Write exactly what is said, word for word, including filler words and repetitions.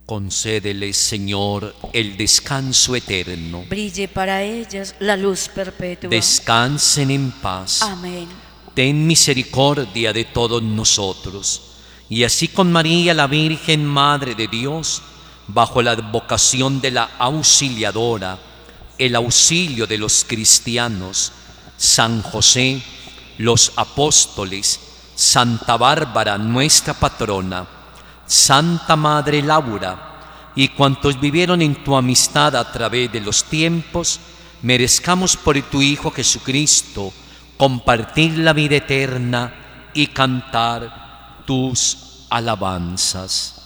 Concédeles, Señor, el descanso eterno. Brille para ellas la luz perpetua. Descansen en paz. Amén. Ten misericordia de todos nosotros, y así con María la Virgen, Madre de Dios, bajo la advocación de la Auxiliadora, el auxilio de los cristianos, San José, los apóstoles, Santa Bárbara, nuestra patrona, Santa Madre Laura, y cuantos vivieron en tu amistad a través de los tiempos, merezcamos por tu Hijo Jesucristo compartir la vida eterna y cantar tus alabanzas.